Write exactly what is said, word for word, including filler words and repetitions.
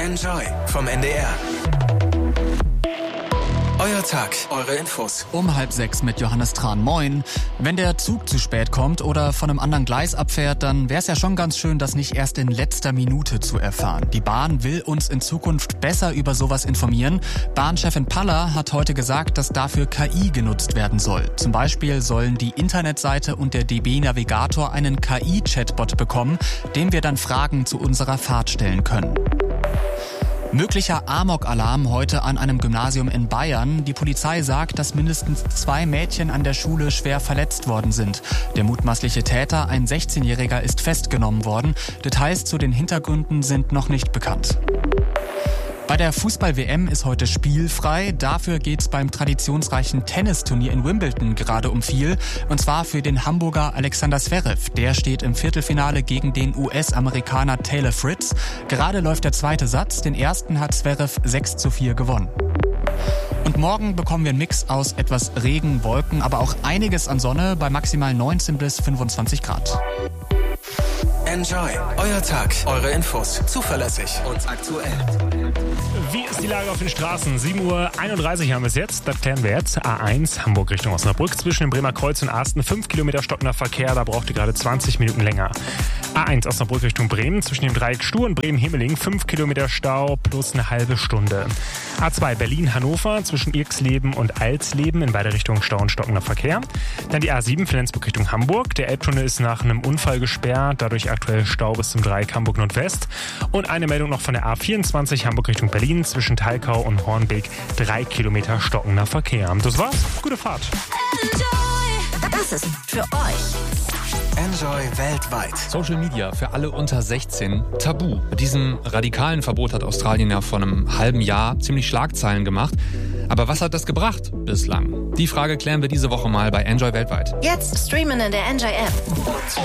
Enjoy vom N D R. Euer Tag, eure Infos. Um halb sechs mit Johannes Tran. Moin. Wenn der Zug zu spät kommt oder von einem anderen Gleis abfährt, dann wäre es ja schon ganz schön, das nicht erst in letzter Minute zu erfahren. Die Bahn will uns in Zukunft besser über sowas informieren. Bahnchefin Paller hat heute gesagt, dass dafür K I genutzt werden soll. Zum Beispiel sollen die Internetseite und der D B-Navigator einen K I-Chatbot bekommen, dem wir dann Fragen zu unserer Fahrt stellen können. Möglicher Amok-Alarm heute an einem Gymnasium in Bayern. Die Polizei sagt, dass mindestens zwei Mädchen an der Schule schwer verletzt worden sind. Der mutmaßliche Täter, ein sechzehnjähriger, ist festgenommen worden. Details zu den Hintergründen sind noch nicht bekannt. Bei der Fußball-W M ist heute spielfrei. Dafür geht's beim traditionsreichen Tennisturnier in Wimbledon gerade um viel. Und zwar für den Hamburger Alexander Zverev. Der steht im Viertelfinale gegen den U S-Amerikaner Taylor Fritz. Gerade läuft der zweite Satz. Den ersten hat Zverev sechs zu vier gewonnen. Und morgen bekommen wir einen Mix aus etwas Regen, Wolken, aber auch einiges an Sonne bei maximal neunzehn bis fünfundzwanzig Grad. Enjoy, euer Tag, eure Infos, zuverlässig und aktuell. Wie ist die Lage auf den Straßen? sieben Uhr einunddreißig haben wir es jetzt. Das klären wir jetzt. A eins, Hamburg Richtung Osnabrück. Zwischen dem Bremer Kreuz und Asten fünf Kilometer stockender Verkehr. Da braucht ihr gerade zwanzig Minuten länger. A eins, Osnabrück Richtung Bremen. Zwischen dem Dreieck Stur und Bremen-Himmeling fünf Kilometer Stau plus eine halbe Stunde. A zwei, Berlin-Hannover. Zwischen Irxleben und Alsleben in beide Richtungen Stau und stockender Verkehr. Dann die A sieben, Flensburg Richtung Hamburg. Der Elbtunnel ist nach einem Unfall gesperrt. Dadurch aktuell Stau bis zum Dreieck Hamburg Nordwest. Und eine Meldung noch von der A vierundzwanzig, Hamburg Richtung Berlin. Zwischen Talkau und Hornbeek drei Kilometer stockender Verkehr. Das war's. Gute Fahrt. Enjoy. Das ist für euch. Enjoy weltweit. Social Media für alle unter sechzehn tabu. Mit diesem radikalen Verbot hat Australien ja vor einem halben Jahr ziemlich Schlagzeilen gemacht. Aber was hat das gebracht bislang? Die Frage klären wir diese Woche mal bei Enjoy weltweit. Jetzt streamen in der Enjoy App.